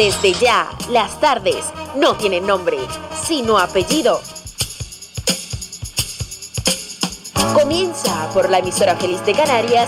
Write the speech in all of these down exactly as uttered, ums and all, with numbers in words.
Desde ya, las tardes no tienen nombre, sino apellido. Comienza por la emisora Feliz de Canarias.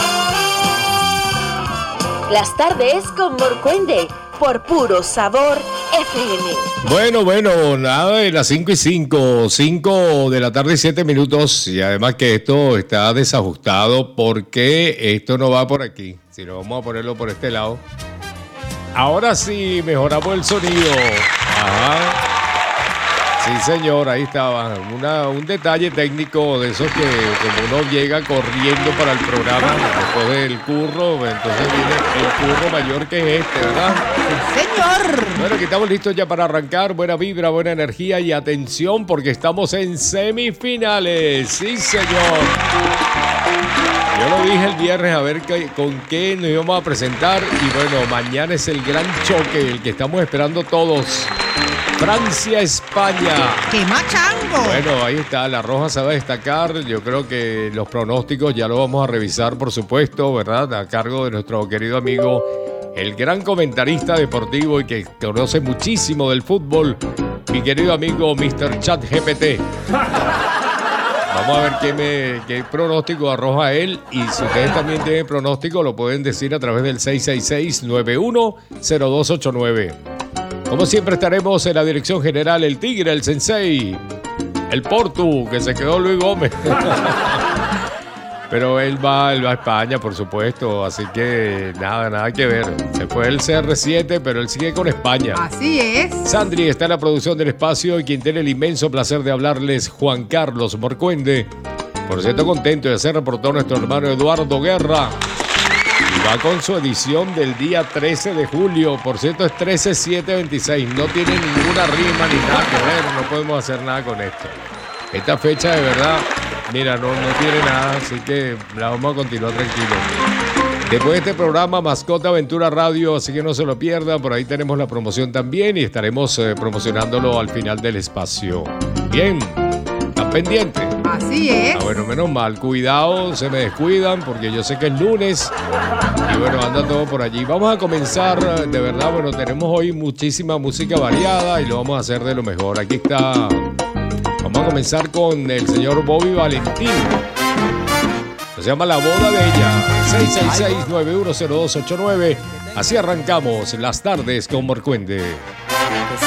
Las tardes con Morcuende, por Puro Sabor F M. Bueno, bueno, nada de las cinco y cinco, cinco de la tarde y siete minutos. Y además que esto está desajustado porque esto no va por aquí, sino vamos a ponerlo por este lado. Ahora sí, mejoramos el sonido. Ajá. Sí, señor, ahí estaba. Una, un detalle técnico de esos que como uno llega corriendo para el programa después del curro, entonces viene el curro mayor que es este, ¿verdad? Sí, señor. Bueno, aquí estamos listos ya para arrancar. Buena vibra, buena energía y atención porque estamos en semifinales. Sí, señor. Yo lo dije el viernes a ver qué, con qué nos íbamos a presentar y bueno, mañana es el gran choque, el que estamos esperando todos. Francia-España. ¡Qué machango! Bueno, ahí está, la roja se va a destacar. Yo creo que los pronósticos ya lo vamos a revisar, por supuesto, ¿verdad? A cargo de nuestro querido amigo, el gran comentarista deportivo y que conoce muchísimo del fútbol, mi querido amigo mister ChatGPT. Vamos a ver qué, me, qué pronóstico arroja él y si ustedes también tienen pronóstico lo pueden decir a través del seis seis seis, nueve uno cero dos ocho nueve. Como siempre estaremos en la dirección general el Tigre, el Sensei, el Portu, que se quedó Luis Gómez. Pero él va, él va a España, por supuesto, así que nada, nada que ver. Se fue el C R siete, pero él sigue con España. Así es. Sandri está en la producción del espacio y quien tiene el inmenso placer de hablarles, Juan Carlos Morcuende. Por cierto, contento de hacer reportado nuestro hermano Eduardo Guerra. Y va con su edición del día trece de julio. Por cierto, es trece siete veintiséis. No tiene ninguna rima ni nada que ver. No podemos hacer nada con esto. Esta fecha de verdad, mira, no, no tiene nada. Así que la vamos a continuar tranquilo. Después de este programa, Mascota Aventura Radio, así que no se lo pierdan. Por ahí tenemos la promoción también y estaremos eh, promocionándolo al final del espacio. Bien, ¿están pendientes? Así es. Ah, bueno, menos mal. Cuidado, se me descuidan porque yo sé que es lunes y bueno, anda todo por allí. Vamos a comenzar, de verdad, bueno, tenemos hoy muchísima música variada y lo vamos a hacer de lo mejor. Aquí está, vamos a comenzar con el señor Bobby Valentín. Se llama La Boda de Ella. seis seis seis, nueve uno cero dos ocho nueve. Así arrancamos las tardes con Morcuende.